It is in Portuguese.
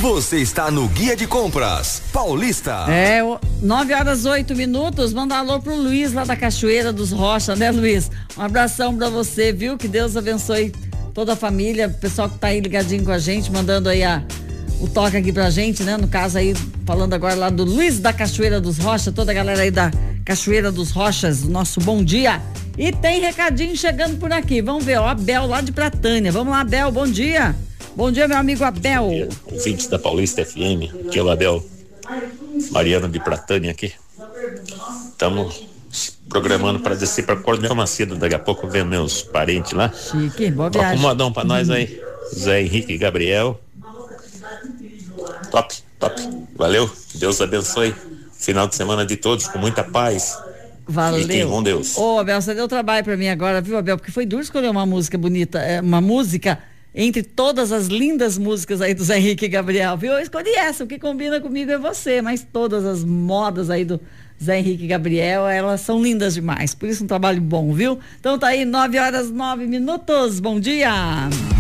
Você está no Guia de Compras Paulista. 9h08. Manda alô pro Luiz lá da Cachoeira dos Rocha, né, Luiz? Um abração pra você, viu? Que Deus abençoe toda a família, o pessoal que tá aí ligadinho com a gente, mandando aí o toque aqui pra gente, né? No caso aí, falando agora lá do Luiz da Cachoeira dos Rocha, toda a galera aí da Cachoeira dos Rochas, nosso bom dia. E tem recadinho chegando por aqui, vamos ver, ó, Abel lá de Pratânia. Vamos lá, Abel, bom dia. Bom dia, meu amigo Abel. Bom dia, ouvintes da Paulista FM, aqui é o Abel Mariano de Pratânia aqui. Estamos programando para descer para Coronel Macedo, daqui a pouco vendo meus parentes lá. Chique, boa viagem. Toca um modão para nós aí, Zé Henrique e Gabriel. Top. Valeu, Deus abençoe. Final de semana de todos, com muita paz. Valeu. Fiquem com Deus. Ô, Abel, você deu trabalho pra mim agora, viu, Abel? Porque foi duro escolher uma música bonita, uma música entre todas as lindas músicas aí do Zé Henrique e Gabriel, viu? Eu escolhi essa, o que combina comigo é você, mas todas as modas aí do Zé Henrique e Gabriel, elas são lindas demais, por isso um trabalho bom, viu? Então tá aí, 9h09. Bom dia!